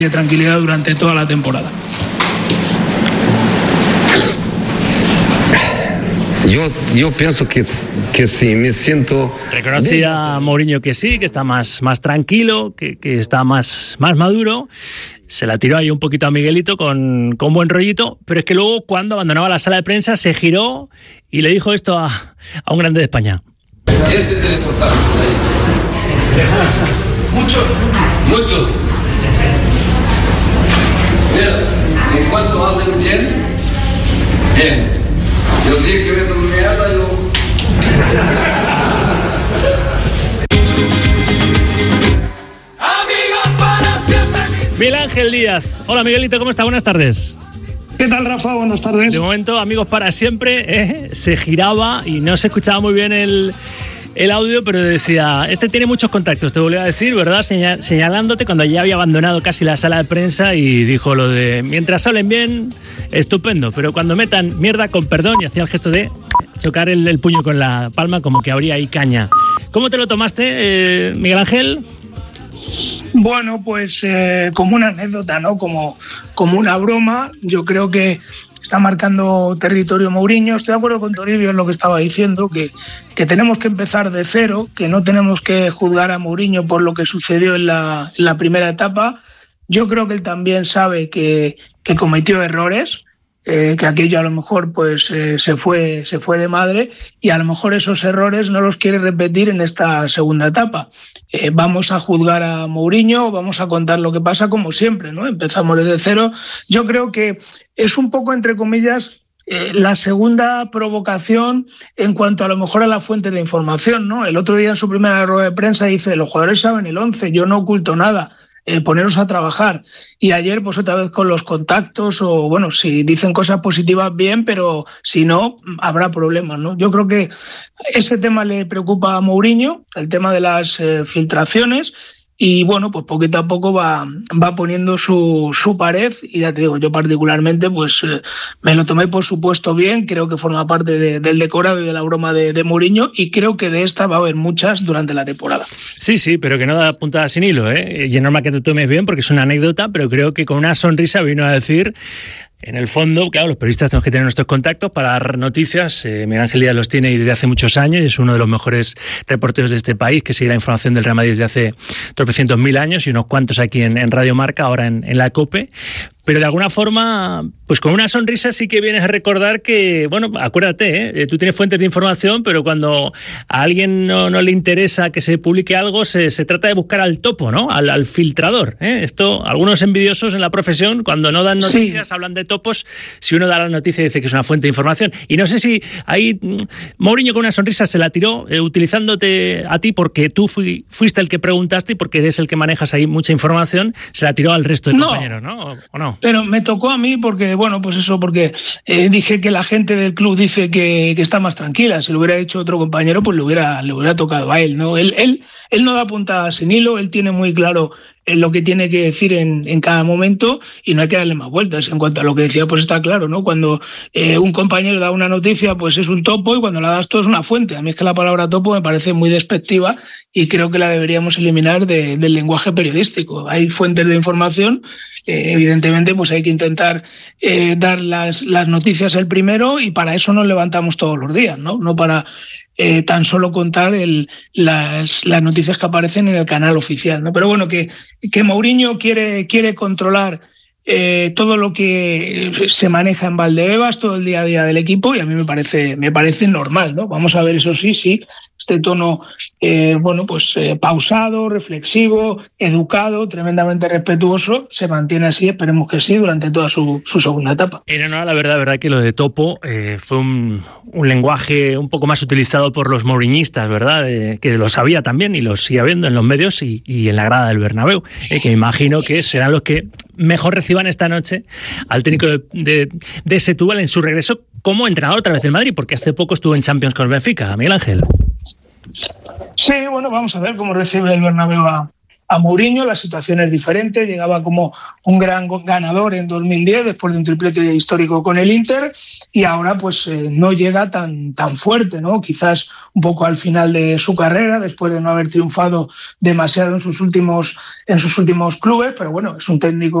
de tranquilidad durante toda la temporada. Yo pienso que sí, me siento... Reconocía a Mourinho que sí, que está más tranquilo, que está más maduro. Se la tiró ahí un poquito a Miguelito con buen rollito, pero es que luego cuando abandonaba la sala de prensa se giró y le dijo esto a un grande de España. Este es el importante. Muchos. Mira, en cuanto hablen bien. Yo dije que me terminaba y lo... Miguel Ángel Díaz. Hola Miguelito, ¿cómo está? Buenas tardes. ¿Qué tal, Rafa? Buenas tardes. De momento, amigos para siempre, se giraba y no se escuchaba muy bien el audio, pero decía, este tiene muchos contactos, te volví a decir, ¿verdad? Señalándote cuando ya había abandonado casi la sala de prensa y dijo lo de, mientras hablen bien, estupendo, pero cuando metan mierda, con perdón, y hacía el gesto de chocar el puño con la palma como que habría ahí caña. ¿Cómo te lo tomaste, Miguel Ángel? Bueno, pues como una anécdota, ¿no? Como una broma. Yo creo que está marcando territorio Mourinho. Estoy de acuerdo con Toribio en lo que estaba diciendo, que tenemos que empezar de cero, que no tenemos que juzgar a Mourinho por lo que sucedió en la primera etapa. Yo creo que él también sabe que cometió errores, que aquello a lo mejor pues se fue de madre, y a lo mejor esos errores no los quiere repetir en esta segunda etapa. Vamos a juzgar a Mourinho, vamos a contar lo que pasa como siempre, ¿no? Empezamos desde cero. Yo creo que es un poco, entre comillas, la segunda provocación en cuanto a lo mejor a la fuente de información, ¿no? El otro día en su primera rueda de prensa dice, los jugadores saben el 11, yo no oculto nada. Poneros a trabajar. Y ayer, pues otra vez con los contactos, o bueno, si dicen cosas positivas, bien, pero si no, habrá problemas, ¿no? Yo creo que ese tema le preocupa a Mourinho, el tema de las filtraciones, y bueno, pues poquito a poco va poniendo su pared, y ya te digo, yo particularmente pues me lo tomé por supuesto bien, creo que forma parte del decorado y de la broma de Mourinho, y creo que de esta va a haber muchas durante la temporada. Sí, pero que no da puntada sin hilo, ¿eh? Y es normal que te tomes bien porque es una anécdota, pero creo que con una sonrisa vino a decir... En el fondo, claro, los periodistas tenemos que tener nuestros contactos para dar noticias. Miguel Ángel Díaz los tiene desde hace muchos años y es uno de los mejores reporteros de este país que sigue la información del Real Madrid desde hace tropecientos mil años y unos cuantos aquí en Radio Marca, ahora en la COPE. Pero de alguna forma, pues con una sonrisa sí que vienes a recordar que, bueno, acuérdate, tú tienes fuentes de información, pero cuando a alguien no le interesa que se publique algo, se trata de buscar al topo, ¿no? Al filtrador, ¿eh? Esto, algunos envidiosos en la profesión, cuando no dan noticias, sí, hablan de topos. Si uno da la noticia, dice que es una fuente de información. Y no sé si ahí Mourinho con una sonrisa se la tiró, utilizándote a ti porque tú fuiste el que preguntaste y porque eres el que manejas ahí mucha información, se la tiró al resto de compañeros, ¿no? ¿O no? Pero me tocó a mí porque, bueno, pues eso, porque dije que la gente del club dice que está más tranquila. Si lo hubiera hecho otro compañero, pues le hubiera tocado a él, ¿no? Él no da puntada sin hilo, él tiene muy claro lo que tiene que decir en cada momento y no hay que darle más vueltas. En cuanto a lo que decía, pues está claro, ¿no? Cuando un compañero da una noticia, pues es un topo, y cuando la das tú es una fuente. A mí es que la palabra topo me parece muy despectiva y creo que la deberíamos eliminar del lenguaje periodístico. Hay fuentes de información, evidentemente pues hay que intentar dar las noticias el primero, y para eso nos levantamos todos los días, ¿no? No para tan solo contar las noticias que aparecen en el canal oficial, ¿no? Pero bueno, que Mourinho quiere controlar todo lo que se maneja en Valdebebas, todo el día a día del equipo, y a mí me parece normal, ¿no? Vamos a ver, eso sí, este tono pausado, reflexivo, educado, tremendamente respetuoso, se mantiene así, esperemos que sí, durante toda su segunda etapa. No, la verdad que lo de topo fue un lenguaje un poco más utilizado por los mouriñistas, ¿verdad? Que lo sabía también y lo sigue viendo en los medios y en la grada del Bernabéu, que me imagino que serán los que mejor reciban esta noche al técnico de Setúbal en su regreso como entrenador otra vez del Madrid, porque hace poco estuvo en Champions con el Benfica, Miguel Ángel. Sí, bueno, vamos a ver cómo recibe el Bernabéu a a Mourinho. La situación es diferente, llegaba como un gran ganador en 2010 después de un triplete histórico con el Inter y ahora pues no llega tan fuerte, ¿no? Quizás un poco al final de su carrera, después de no haber triunfado demasiado en sus últimos clubes, pero bueno, es un técnico